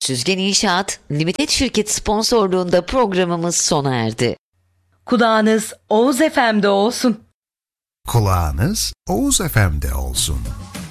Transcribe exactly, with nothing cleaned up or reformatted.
Süzgen İnşaat Limited şirket sponsorluğunda programımız sona erdi. Kulağınız Oğuz F M'de olsun. Kulağınız Oğuz F M'de olsun.